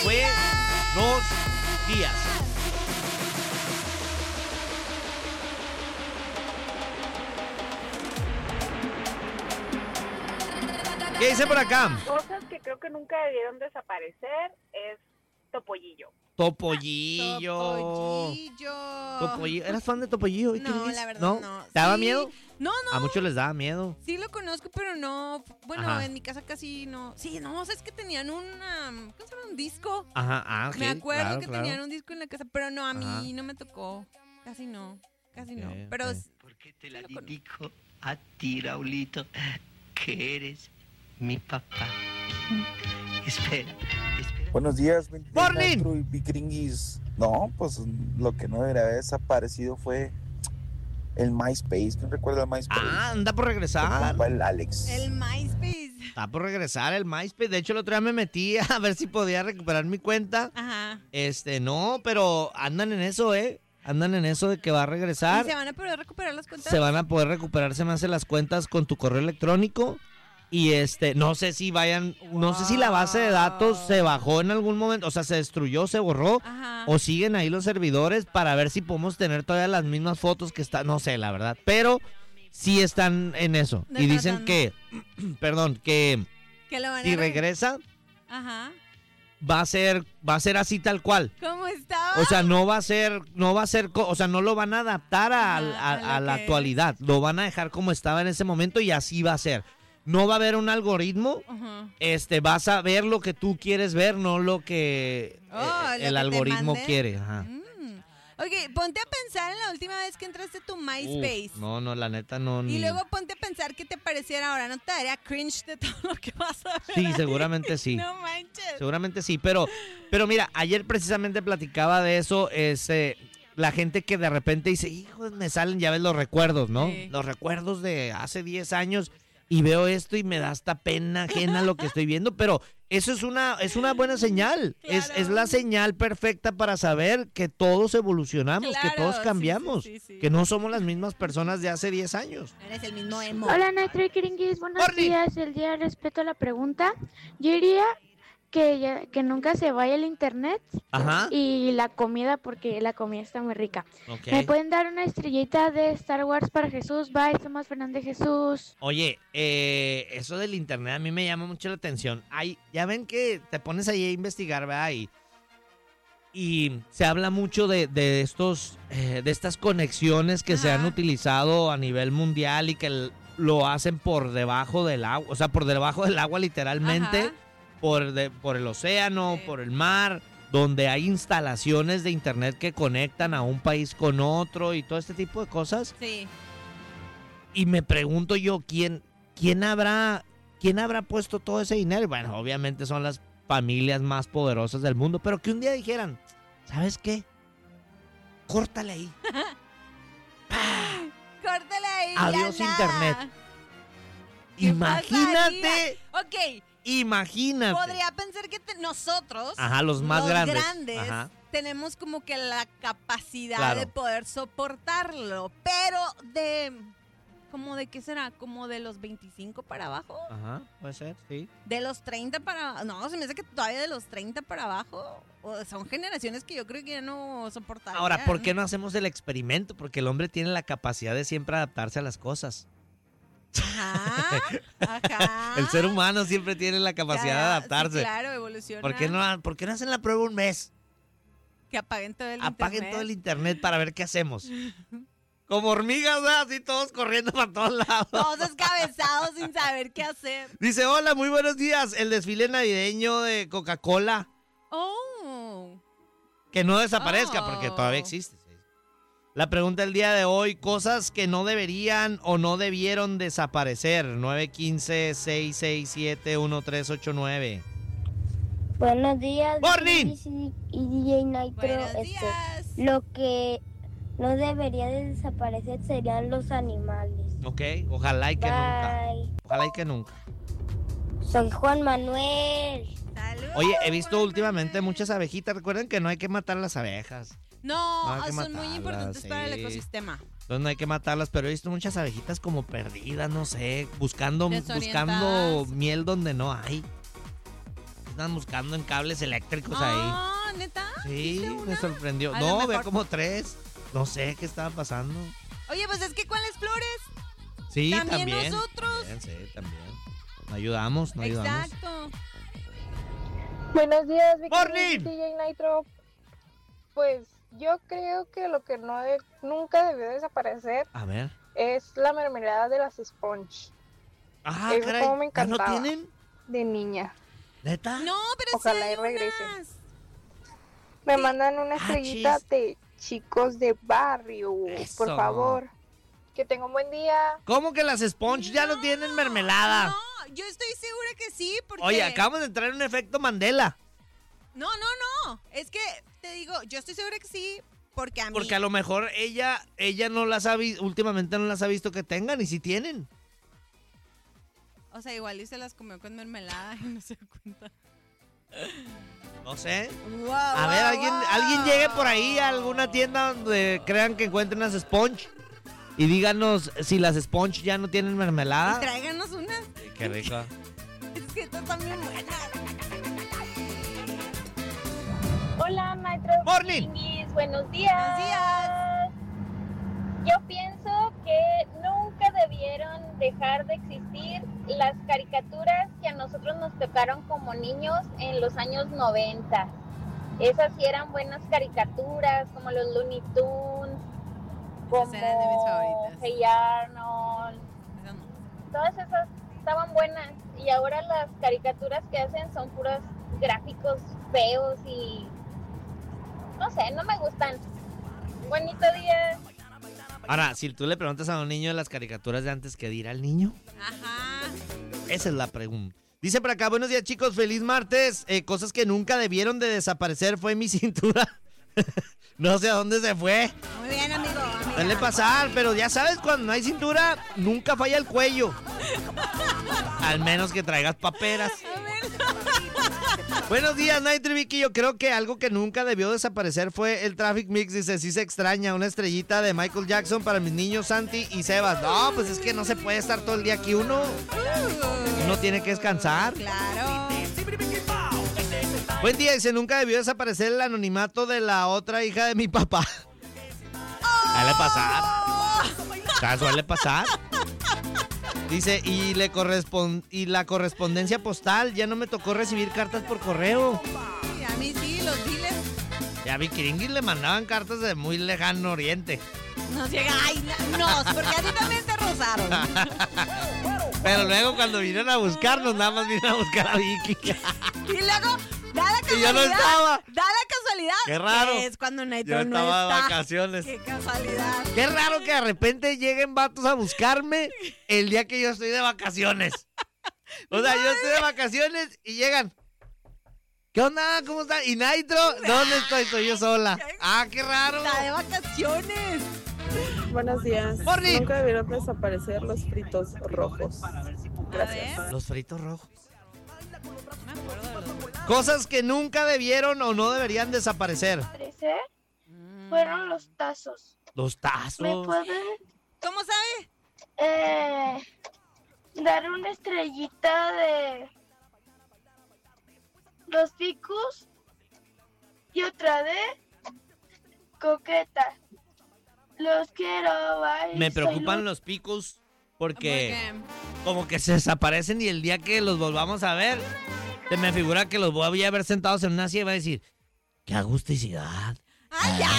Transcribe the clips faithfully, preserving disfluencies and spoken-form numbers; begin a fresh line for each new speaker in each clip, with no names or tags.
fue
días!
dos días. ¿Qué dice por acá?
Cosas que creo que nunca debieron desaparecer es Topollillo.
Topollillo.
Topollillo.
Topollillo. ¿Eras fan de Topollillo?
No, la verdad no.
¿Te daba
Sí.
miedo?
No, no.
A muchos les daba miedo.
Sí lo conozco, pero no. Bueno,
Ajá.
en mi casa casi no. Sí, no, o sea, es que tenían una. ¿Cómo se llama? Un disco.
Ajá, ah,
Me
ok,
acuerdo
claro,
que
claro.
tenían un disco en la casa, pero no, a mí
Ajá.
no me tocó. Casi no. Casi
Ok,
no. Pero.
ok.
Porque te la dedico a ti, Raulito, que eres mi papá. Espera, espera.
Buenos días,
Morning.
Nitro y Bigringuis. No, pues lo que no debería haber desaparecido fue el MySpace. ¿Quién recuerda el MySpace?
Ah, anda por
El
regresar.
compa, el Alex.
El MySpace.
Está por regresar el MySpace. De hecho, el otro día me metí a ver si podía recuperar mi cuenta.
Ajá.
Este, no, pero andan en eso, ¿eh? Andan en eso de que va a
¿Y
regresar.
se van a poder recuperar las cuentas?
Se van a poder recuperarse más en las cuentas con tu correo electrónico. Y este, no sé si vayan, no sé si la base de datos se bajó en algún momento, o sea, se destruyó, se borró,
Ajá.
o siguen ahí los servidores para ver si podemos tener todavía las mismas fotos que están, no sé, la verdad, pero sí están en eso.
No
Y
están
dicen
dando.
que, perdón, que
Que lo van a
si
re-
regresa,
Ajá.
va a ser, va a ser así tal cual.
¿Cómo estaba?
O sea, no va a ser, no va a ser, co- o sea, no lo van a adaptar a,
Ajá,
a-
a lo
a la
que
actualidad. Lo van a dejar como estaba en ese momento y así va a ser. No va a haber un algoritmo.
Ajá.
Este, vas a ver lo que tú quieres ver, no lo que
Oh,
eh,
lo
el
que te
algoritmo
manden.
quiere. Ajá.
Mm. Ok, ponte a pensar en la última vez que entraste a tu MySpace.
Uf, no, no, la neta no.
Y
ni-
luego ponte a pensar qué te pareciera ahora. ¿No te daría cringe de todo lo que vas a ver?
Sí,
ahí?
seguramente sí.
No manches.
Seguramente sí, pero, pero mira, ayer precisamente platicaba de eso, es eh, la gente que de repente dice, hijo, me salen, ya ves los recuerdos, ¿no?
Sí.
Los recuerdos de hace diez años y veo esto y me da hasta pena ajena lo que estoy viendo, pero eso es una, es una buena señal, es,
Claro.
es la señal perfecta para saber que todos evolucionamos, que
Claro,
todos
sí,
cambiamos,
sí, sí, sí.
que no somos las mismas personas de hace diez años.
Eres el mismo emo.
Hola, Nitro y Kiringis, buenos
Morning.
días. El día de respeto a la pregunta. Yo diría que, ya- que nunca se vaya el internet
Ajá.
y la comida, porque la comida está muy rica.
Ok.
¿Me pueden dar una estrellita de Star Wars para Jesús? Bye, somos Fernández Jesús.
Oye, eh, eso del internet a mí me llama mucho la atención. Hay, ya ven que te pones ahí a investigar, ¿verdad? Y, y se habla mucho de, de estos, eh, de estas conexiones que se
Ajá.
han utilizado a nivel mundial y que l- lo hacen por debajo del agua, o sea, por debajo del agua literalmente,
Ajá.
por, de- por el océano,
Sí.
por el mar, donde hay instalaciones de internet que conectan a un país con otro y todo este tipo de cosas.
Sí.
Y me pregunto yo, ¿quién, quién habrá, quién habrá puesto todo ese dinero? Y bueno, obviamente son las familias más poderosas del mundo, pero que un día dijeran, ¿sabes qué? Córtale ahí.
Córtale ahí.
Adiós,
ya nada.
internet.
¿Qué
Imagínate,
pasaría? Ok,
imagínate.
podría pensar que te- nosotros,
Ajá, los más
los
grandes.
grandes,
Ajá.
tenemos como que la capacidad
Claro.
de poder soportarlo, pero de, ¿como de qué será? ¿Como de los veinticinco para abajo?
Ajá, puede ser, sí.
De los treinta para... No, se me hace que todavía de los treinta para abajo. O son generaciones que yo creo que ya no soportarían.
Ahora, ¿por qué no hacemos el experimento? Porque el hombre tiene la capacidad de siempre adaptarse a las cosas.
Ajá, ajá.
El ser humano siempre tiene la capacidad de
Ya,
adaptarse.
Sí, claro, evoluciona.
¿Por qué no, por qué no hacen la prueba un mes?
Que apaguen todo el
Apaguen
internet.
todo el internet para ver qué hacemos. Como hormigas, ¿verdad? Así todos corriendo para todos lados.
Todos descabezados sin saber qué hacer.
Dice, hola, muy buenos días. El desfile navideño de Coca-Cola.
Oh.
Que no desaparezca
Oh.
porque todavía existe. sí. La pregunta del día de hoy, cosas que no deberían o no debieron desaparecer. nueve uno cinco, seis seis siete, uno tres ocho nueve.
Buenos días,
Morning.
Luis y, y D J Nitro.
Buenos
Este,
días.
lo que no debería de desaparecer serían los animales.
Ok, ojalá y que nunca.
Bye.
Ojalá y que nunca.
Soy Juan Manuel.
Salud,
Oye, he visto
Juan
últimamente
Manuel.
muchas abejitas. Recuerden que no hay que matar las abejas.
No,
No hay que
son muy
matarlas,
importantes para el
sí.
ecosistema.
Entonces no hay que matarlas, pero he visto muchas abejitas como perdidas, no sé, buscando,
Desorientadas.
buscando miel donde no hay. andan buscando en cables eléctricos ahí.
Ah, ¿neta?
Sí,
¿Viste
me
una?
sorprendió.
A lo
No,
mejor-
vea como tres. No sé qué estaba pasando.
Oye, pues es que ¿cuáles flores?
Sí,
También
también.
nosotros.
También, sí, también. No ayudamos, no ayudamos.
Exacto.
Buenos días, Vicky,
Morning.
D J Nitro. Pues yo creo que lo que no de- nunca debió desaparecer
A ver.
es la mermelada de las Sponge
Ah,
Eso
caray.
como me
¿Ya no
encantaba.
tienen?
de niña.
¿Neta?
No, pero
Ojalá
sí hay
y regrese.
unas.
Me mandan una
Ah,
estrellita
chis.
de chicos de barrio,
Eso.
por favor. Que tenga un buen día.
¿Cómo que las Sponge ya no tienen mermelada?
No, yo estoy segura que sí, porque...
Oye, acabamos de entrar en un efecto Mandela.
No, no, no. Es que, te digo, yo estoy segura que sí, porque a mí...
Porque a lo mejor ella ella no las ha visto, últimamente no las ha visto que tengan, y si tienen.
O sea, igual y se las comió con mermelada y no se dio cuenta.
No sé.
Wow,
A ver, alguien, alguien llegue por ahí a alguna tienda donde crean que encuentren las Sponge y díganos si las Sponge ya no tienen mermelada.
Tráiganos unas.
Sí, qué rico.
Es que estas están bien buenas.
Hola, Nitro.
Morning.
Vikinguis, buenos días.
Buenos días.
Yo pienso que nunca debieron dejar de existir las caricaturas que a nosotros nos tocaron como niños en los años noventa. Esas sí eran buenas caricaturas, como los Looney Tunes, como
eran de mis favoritas.
Hey Arnold.
Esas no.
Todas esas estaban buenas y ahora las caricaturas que hacen son puros gráficos feos y no sé, no me gustan. Bonito día.
Ahora, si tú le preguntas a un niño de las caricaturas de antes, ¿qué dirá el niño?
Ajá.
Esa es la pregunta. Dice por acá, buenos días chicos, feliz martes. Eh, cosas que nunca debieron de desaparecer fue mi cintura. No sé a dónde se fue.
Muy bien, amigo. amiga.
Suele pasar, pero ya sabes, cuando no hay cintura, nunca falla el cuello. Al menos que traigas paperas.
A ver.
Buenos días, Nitro y Vicky. Yo creo que algo que nunca debió desaparecer fue el Traffic Mix. Dice, sí se extraña una estrellita de Michael Jackson para mis niños Santi y Sebas. No, pues es que no se puede estar todo el día aquí uno. Uno tiene que descansar.
Claro.
Buen día, dice, nunca debió desaparecer el anonimato de la otra hija de mi papá. Suele pasar. O sea, suele pasar. Dice, y, le correspon y la correspondencia postal, ya no me tocó recibir cartas por correo.
Y a mí sí, los diles
Y a Vikiringis le mandaban cartas de muy lejano oriente.
nos llega. Ay, no, porque a ti también te rozaron.
Pero luego cuando vinieron a buscarnos, nada más vinieron a buscar a Vicky.
Y luego, da la
Y
casualidad.
yo no estaba.
Da la casualidad.
Qué raro.
que es cuando Nitro
Yo
no
estaba de
está.
vacaciones.
Qué casualidad.
Qué raro que de repente lleguen vatos a buscarme el día que yo estoy de vacaciones. O sea, yo estoy de vacaciones y llegan. ¿Qué onda? ¿Cómo están? ¿Y Nitro? ¿Dónde estoy? Estoy yo sola. Ah, qué raro.
Está de vacaciones.
Buenos días.
Morning.
Nunca debieron desaparecer los fritos rojos.
A
Gracias.
ver.
Los fritos rojos.
Me acuerdo de los...
Cosas que nunca debieron o no deberían desaparecer.
Desaparecer
Mm.
fueron los tazos.
Los
¿Me
tazos.
pueden
¿Cómo sabe?
eh, dar una estrellita de los picos y otra de coqueta? Los quiero, bye.
Me
Soy
preocupan
Lu-
los picos porque
Porque...
como que se desaparecen y el día que los volvamos a ver, se me figura que los voy a ver sentados en una silla y va a decir, qué agusticidad.
¡Ay, ya!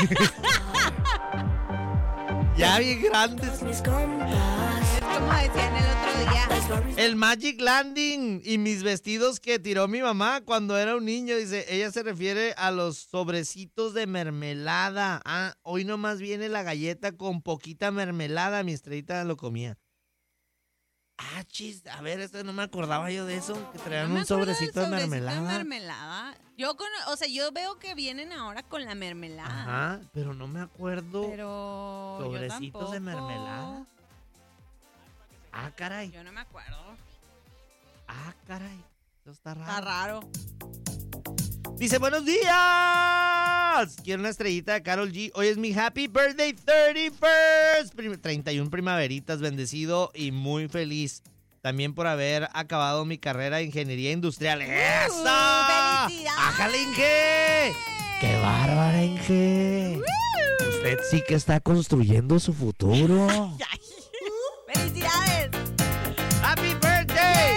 Ya bien grandes.
Es como decían el otro día.
El Magic Landing y mis vestidos que tiró mi mamá cuando era un niño. Dice, ella se refiere a los sobrecitos de mermelada. Ah, hoy nomás viene la galleta con poquita mermelada. Mi estrellita lo comía. Ah, chis, a ver, esto no me acordaba yo de eso. Que traían
No me
un
acuerdo del
sobrecito de
sobrecito
mermelada.
de mermelada. Yo con, o sea, yo veo que vienen ahora con la mermelada.
Ajá, pero no me acuerdo.
Pero yo
Sobrecitos de
tampoco.
mermelada. Ah, caray.
Yo no me acuerdo.
Ah, caray. Eso está raro.
Está raro.
Dice, buenos días. Quiero una estrellita de Karol G. Hoy es mi happy birthday thirty-first. Prim- treinta y una primaveritas, bendecido y muy feliz. también por haber acabado mi carrera de ingeniería industrial. ¡Eso!
¡Felicidades!
¡Ájale, Inge! ¡Qué bárbara, Inge! Usted sí que está construyendo su futuro.
¡Felicidades!
¡Happy birthday!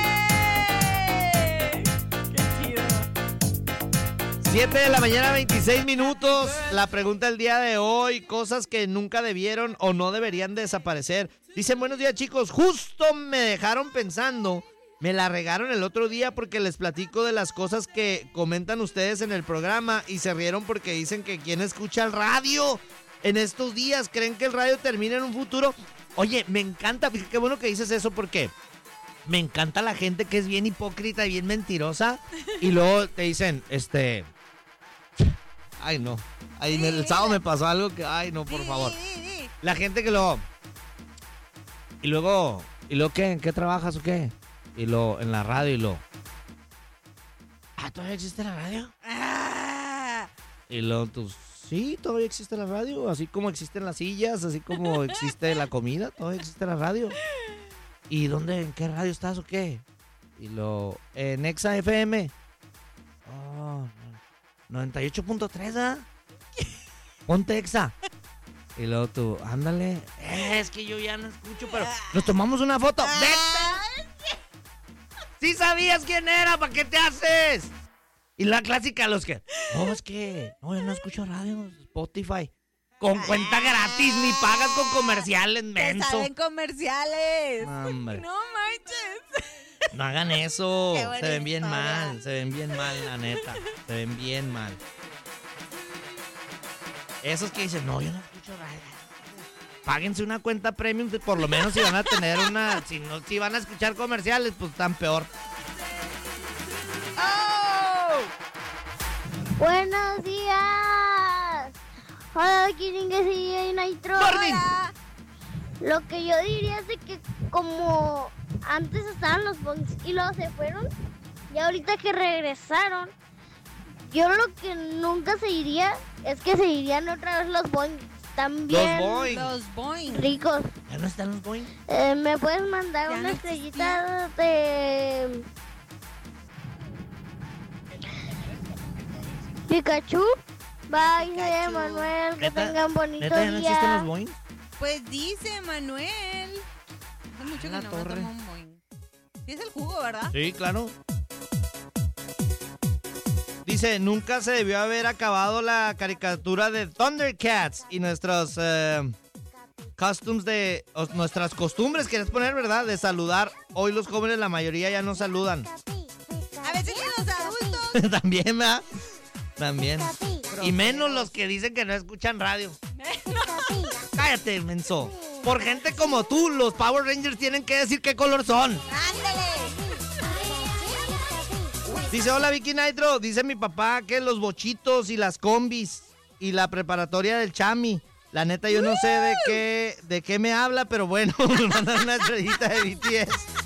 ¡Qué chido!
siete de la mañana, veintiséis minutos. La pregunta del día de hoy, cosas que nunca debieron o no deberían desaparecer. Dicen, buenos días, chicos. Justo me dejaron pensando. Me la regaron el otro día porque les platico de las cosas que comentan ustedes en el programa y se rieron porque dicen que quién escucha el radio en estos días. ¿Creen que el radio termine en un futuro? Oye, me encanta, qué bueno que dices eso porque me encanta la gente que es bien hipócrita y bien mentirosa y luego te dicen, este... Ay, no. Ay,
Sí,
el sábado me pasó algo que... Ay, no, por
Di,
favor.
di, di, di.
La gente que lo... Y luego... ¿Y luego qué? ¿En qué trabajas o qué? Y lo en la radio y lo... Ah, ¿todavía existe la radio?
Ah,
Y luego tú... Sí, todavía existe la radio. Así como existen las sillas, así como existe la comida, todavía existe la radio. ¿Y dónde? ¿En qué radio estás o qué? Y lo... En Exa F M. Oh, noventa y ocho punto tres, ¿ah? Ponte Exa. Y luego tú, ándale. Eh, es que yo ya no escucho, pero nos tomamos una foto. ¡Vete! ¡Sí sabías quién era! ¿Para qué te haces? Y la clásica, los que... No, es que... No, yo no escucho radio, Spotify. Con cuenta gratis, ni pagas con comerciales,
te
menso.
salen comerciales.
Hombre.
No manches.
No hagan eso.
Qué buena
Se ven bien
historia.
mal, se ven bien mal, la neta. Se ven bien mal. Esos que dicen, no, yo no escucho radio. Páguense una cuenta premium, por lo menos si van a tener una... Si no, si van a escuchar comerciales, pues están peor. ¡Oh!
Buenos días. Hola, ¿quién que sigue Nitro?
¡Morning!
Lo que yo diría es de que como antes estaban los bongs y luego se fueron, y ahorita que regresaron, yo lo que nunca se iría es que se irían otra vez los bongs. También
Los Boeing.
Los Boeing.
ricos.
¿Ya no están los Boeing?
Eh, ¿Me puedes mandar
Ya
una
no
estrellita de Pikachu? Bye, soy
Pikachu.
Emanuel. Que
¿Neta?
tengan bonito
¿Neta ya no existen los
día.
Boeing?
Pues dice Manuel. Hace mucho que
la
no me
torre.
tomo un Boeing. Sí es el jugo, ¿verdad?
Sí, claro. Dice, nunca se debió haber acabado la caricatura de Thundercats y nuestros eh, costumes de... o nuestras costumbres, quieres poner, ¿verdad? De saludar. Hoy los jóvenes, la mayoría ya no saludan.
A veces ni los adultos.
También, ¿verdad? También. Y menos los que dicen que no escuchan radio. Cállate, menso. Por gente como tú, los Power Rangers tienen que decir qué color son.
¡Ándale!
Dice, hola Vicky Nitro. Dice mi papá que los bochitos y las combis y la preparatoria del Chami. La neta yo no sé de qué, de qué me habla, pero bueno, me mandan una estrellita de B T S.